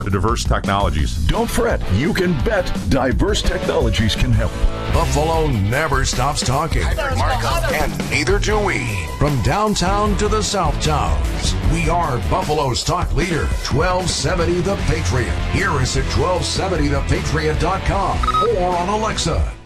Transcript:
Diverse Technologies. Don't fret. You can bet Diverse Technologies can help. Buffalo never stops talking. And neither do we. From downtown to the South Towns, we are Buffalo's talk leader, 1270 The Patriot. Hear us at 1270thepatriot.com or on Alexa.